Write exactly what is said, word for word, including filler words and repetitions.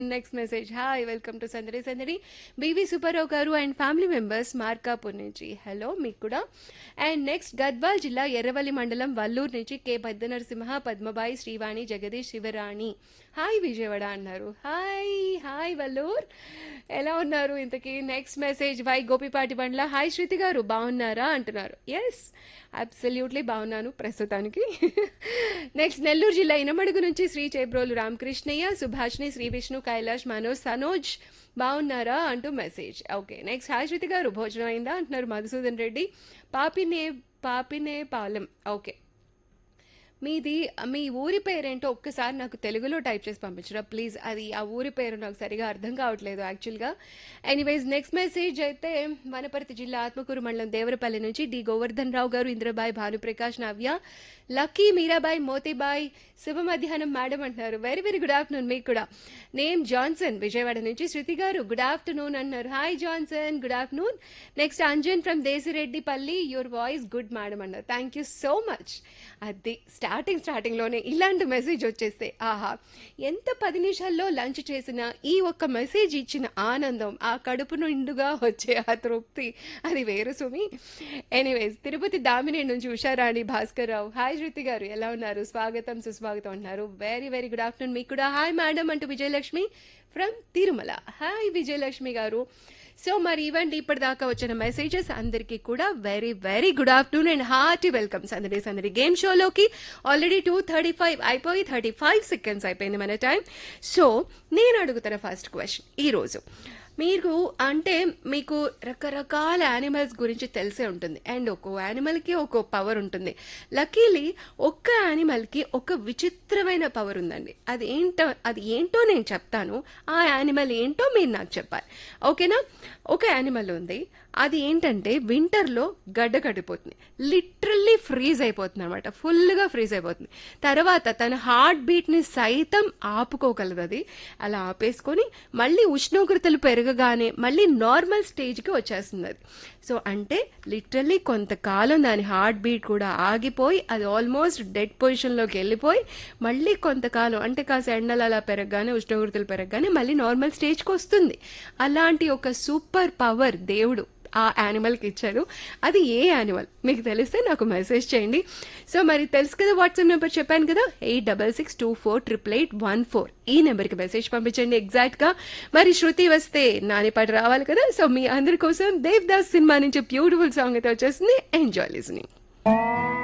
next message hi welcome to సందడి సందడి BV Subbarao గారు అండ్ ఫ్యామిలీ మెంబర్స్ మార్కాపూర్ నుంచి హలో మీకు కూడా అండ్ నెక్స్ట్ గద్వాల్ జిల్లా ఎర్రవల్లి మండలం వల్లూరు నుంచి కే పెద్ద నరసింహ పద్మబాయి శ్రీవాణి జగదీష్ శివరాణి హాయ్ విజయవాడ అన్నారు హాయ్ హాయ్ వల్లూర్ ఎలా ఉన్నారు ఇంతకీ next message why Gopipati Bandla hi శృతి గారు బాగున్నారా అంటున్నారు ఎస్ అబ్సల్యూట్లీ బాగున్నాను ప్రస్తుతానికి నెక్స్ట్ నెల్లూరు జిల్లా ఇనమడుగు నుంచి శ్రీ చేబ్రోలు రామకృష్ణయ్య సుభాష్ని శ్రీ విష్ణు కైలాష్ మనోజ్ సనోజ్ బాగున్నారా అంటూ మెసేజ్ ఓకే నెక్స్ట్ హాయ్ శృతి గారు భోజనం అయిందా అంటున్నారు మధుసూదన్ రెడ్డి పాపినే పాపినే పాలెం ఓకే మీది మీ ఊరి పేరేంటో ఒక్కసారి నాకు తెలుగులో టైప్ చేసి పంపించరా ప్లీజ్ అది ఆ ఊరి పేరు నాకు సరిగా అర్థం కావట్లేదు యాక్చువల్గా ఎనీవేస్ నెక్స్ట్ మెసేజ్ అయితే వనపర్తి జిల్లా ఆత్మకూరు మండలం దేవరపల్లి నుంచి డి గోవర్ధన్ రావు గారు ఇంద్రబాయ్ భానుప్రకాష్ నవ్య లక్కీ మీరాబాయ్ మోతీబాయ్ శుభ మధ్యాహ్నం మేడం అంటున్నారు వెరీ వెరీ గుడ్ ఆఫ్టర్నూన్ మీకు కూడా నేమ్ జాన్సన్ విజయవాడ నుంచి శృతి గారు గుడ్ ఆఫ్టర్నూన్ అన్నారు hi Johnson good afternoon next Anjan from Desireddipalli your voice good madam అన్నారు థ్యాంక్ యూ సో మచ్ అది స్టార్టింగ్ స్టార్టింగ్లోనే ఇలాంటి మెసేజ్ వచ్చేస్తే ఆహా ఎంత పది నిమిషాల్లో లంచ్ చేసినా ఈ ఒక్క మెసేజ్ ఇచ్చిన ఆనందం ఆ కడుపు నిండుగా వచ్చే ఆ తృప్తి అది వేరు సుమి ఎనీవేస్ తిరుపతి దామినేని నుంచి ఉషారాణి భాస్కర్ రావు హాయ్ శృతి గారు ఎలా ఉన్నారు స్వాగతం సుస్వాగతం అంటున్నారు వెరీ వెరీ గుడ్ ఆఫ్టర్నూన్ మీకు కూడా హాయ్ మేడం అంటూ విజయలక్ష్మి ఫ్రమ్ తిరుమల హాయ్ విజయలక్ష్మి గారు సో మరి ఇవ్వండి ఇప్పటిదాకా వచ్చిన మెసేజెస్ అందరికీ కూడా very very good afternoon and hearty welcome సందడి సందడి game షోలోకి already two thirty five అయిపోయి థర్టీ ఫైవ్ సెకండ్స్ అయిపోయింది మన టైం సో నేను అడుగుతున్న ఫస్ట్ క్వశ్చన్ ఈరోజు మీరు అంటే మీకు రకరకాల యానిమల్స్ గురించి తెలిసే ఉంటుంది అండ్ ఒక్కో యానిమల్కి ఒక్కో పవర్ ఉంటుంది లక్కీలీ ఒక్క యానిమల్కి ఒక విచిత్రమైన పవర్ ఉందండి అది ఏంటో అది ఏంటో నేను చెప్తాను ఆ యానిమల్ ఏంటో మీరు నాకు చెప్పాలి ఓకేనా ఒక యానిమల్ ఉంది అది ఏంటంటే వింటర్లో గడ్డ కట్టిపోతుంది లిటరల్లీ ఫ్రీజ్ అయిపోతుంది అనమాట ఫుల్గా ఫ్రీజ్ అయిపోతుంది తర్వాత తన హార్ట్ బీట్ని సైతం ఆపుకోగలదు అది అలా ఆపేసుకొని మళ్ళీ ఉష్ణోగ్రతలు పెరగగానే మళ్ళీ నార్మల్ స్టేజ్కి వచ్చేస్తుంది అది సో అంటే లిటరల్లీ కొంతకాలం దాని హార్ట్ బీట్ కూడా ఆగిపోయి అది ఆల్మోస్ట్ డెడ్ పొజిషన్లోకి వెళ్ళిపోయి మళ్ళీ కొంతకాలం అంటే కాస్త ఎండలు అలా పెరగగానే ఉష్ణోగ్రతలు పెరగగానే మళ్ళీ నార్మల్ స్టేజ్కి వస్తుంది అలాంటి ఒక సూపర్ పవర్ దేవుడు ఆ యానిమల్కి ఇచ్చారు అది ఏ యానిమల్ మీకు తెలిస్తే నాకు మెసేజ్ చేయండి సో మరి తెలుసు కదా వాట్సాప్ నెంబర్ చెప్పాను కదా eight double six two four triple eight one four ఈ నెంబర్కి మెసేజ్ పంపించండి ఎగ్జాక్ట్గా మరి శృతి వస్తే నాని పాట రావాలి కదా సో మీ అందరి కోసం దేవ్దాస్ సినిమా నుంచి బ్యూటిఫుల్ సాంగ్ అయితే వచ్చేసింది ఎంజాయ్ లిజనింగ్